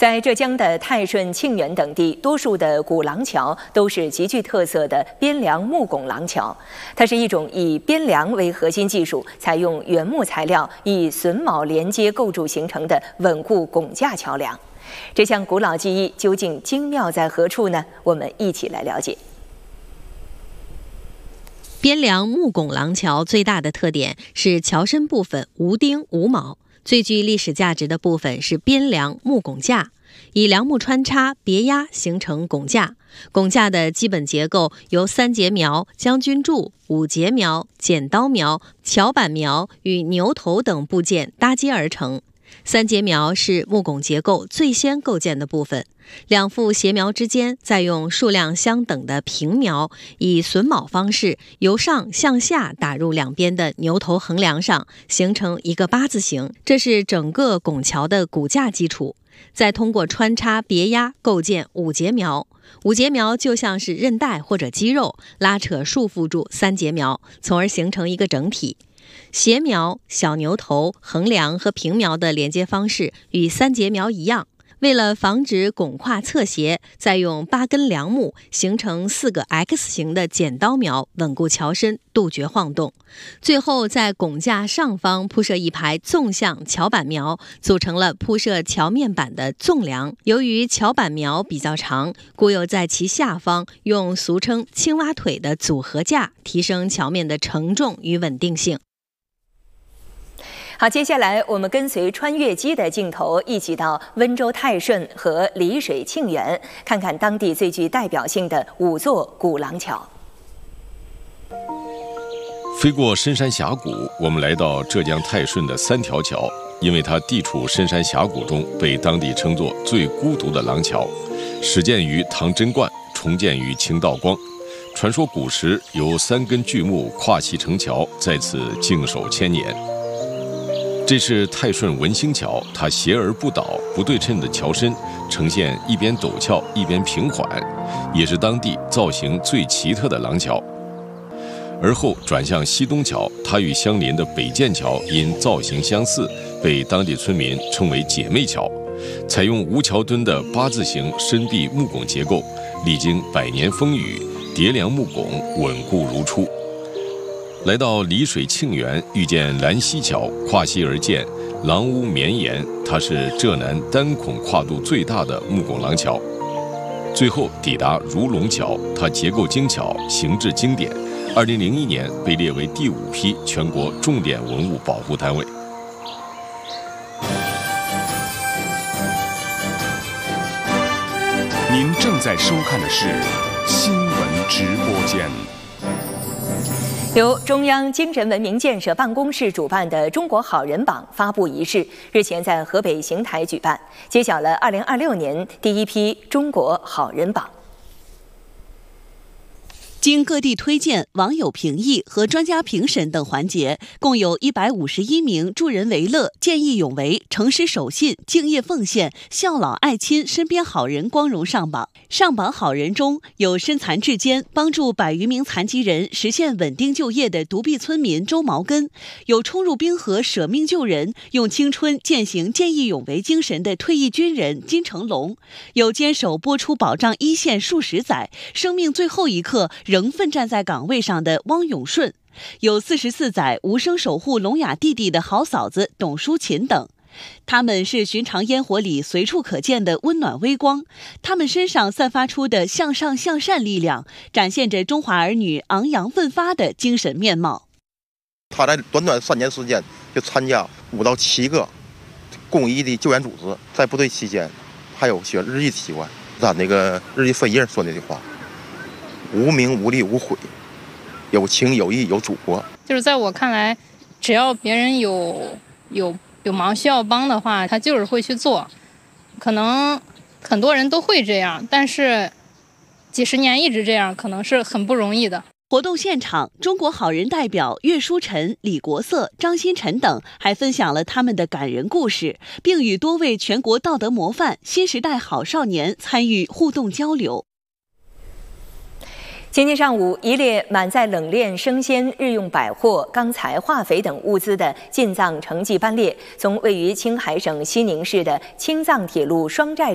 在浙江的泰顺、庆元等地，多数的古廊桥都是极具特色的边梁木拱廊桥。它是一种以边梁为核心技术，采用原木材料，以榫卯连接构筑形成的稳固拱架桥梁。这项古老技艺究竟精妙在何处呢？我们一起来了解。 边梁木拱廊桥最大的特点是桥身部分无钉无铆。最具历史价值的部分是边梁木拱架，以梁木穿插别压形成拱架。拱架的基本结构由三节苗、将军柱、五节苗、剪刀苗、桥板苗与牛头等部件搭接而成。三节苗是木拱结构最先构建的部分，两副斜苗之间再用数量相等的平苗，以榫卯方式由上向下打入两边的牛头横梁上，形成一个八字形，这是整个拱桥的骨架基础。再通过穿插别压构建五节苗，五节苗就像是韧带或者肌肉，拉扯束缚住三节苗，从而形成一个整体。斜苗、小牛头、横梁和平苗的连接方式与三节苗一样，为了防止拱跨侧斜，再用8根梁木形成4个 X 形的剪刀苗稳固桥身，杜绝晃动。最后在拱架上方铺设一排纵向桥板苗，组成了铺设桥面板的纵梁。由于桥板苗比较长，故又在其下方用俗称青蛙腿的组合架，提升桥面的承重与稳定性。 好，接下来我们跟随穿越机的镜头，一起到温州泰顺和丽水庆元，看看当地最具代表性的5座古廊桥。 飞过深山峡谷，我们来到浙江泰顺的3条桥，因为它地处深山峡谷中，被当地称作最孤独的廊桥。始建于唐贞观，重建于清道光。传说古时由3根巨木跨砌成桥，在此静守千年。这是泰顺文兴桥，它斜而不倒，不对称的桥身呈现一边陡峭一边平缓，也是当地造型最奇特的廊桥。而后转向西东桥，它与相邻的北涧桥因造型相似，被当地村民称为姐妹桥。采用无桥墩的8字形深壁木拱结构，历经100年风雨，叠梁木拱稳固如初。来到丽水庆元，遇见兰溪桥，跨溪而建，廊屋绵延，它是浙南单孔跨度最大的木拱廊桥。最后抵达如龙桥，它结构精巧，形制经典。2001年被列为第5批全国重点文物保护单位。 您正在收看的是新闻直播间。 由中央精神文明建设办公室主办的中国好人榜发布仪式日前在河北邢台举办，揭晓了2026年第1批中国好人榜。 经各地推荐、网友评议和专家评审等环节，共有151名助人为乐、见义勇为、诚实守信、敬业奉献、孝老爱亲身边好人光荣上榜。上榜好人中有身残志坚，帮助100余名残疾人实现稳定就业的独臂村民周毛根，有冲入冰河舍命救人、用青春践行见义勇为精神的退役军人金成龙，有坚守播出保障一线数十载，生命最后一刻仍奋战在岗位上的汪永顺，有44载无声守护聋哑弟弟的好嫂子董淑琴等。他们是寻常烟火里随处可见的温暖微光，他们身上散发出的向上向善力量，展现着中华儿女昂扬奋发的精神面貌。 他在短短3年时间就参加5到7个公益的救援组织，在部队期间还有写日记习惯，咱那个日记分页说那句话：无名无利无悔，有情有义有祖国。 就是在我看来，只要别人有忙需要帮的话，他就是会去做。可能很多人都会这样，但是几十年一直这样，可能是很不容易的。 活动现场，中国好人代表岳书晨、李国色、张新晨等还分享了他们的感人故事，并与多位全国道德模范、新时代好少年参与互动交流。 今天上午，一列满载冷链、生鲜、日用百货、钢材、化肥等物资的进藏城际班列，从位于青海省西宁市的青藏铁路双寨